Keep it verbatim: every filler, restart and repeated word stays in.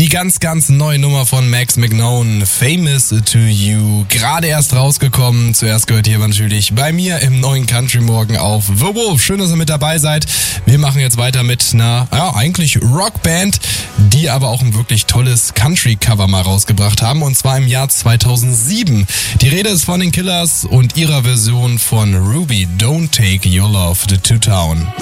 Die ganz, ganz neue Nummer von Max McKnown, Famous to You, gerade erst rausgekommen. Zuerst gehört hier natürlich bei mir im neuen Country Morgen auf The Wolf. Schön, dass ihr mit dabei seid. Wir machen jetzt weiter mit einer, ja, eigentlich Rockband, die aber auch ein wirklich tolles Country-Cover mal rausgebracht haben, und zwar im Jahr zweitausendsieben. Die Rede ist von den Killers und ihrer Version von Ruby, Don't Take Your Love to Town.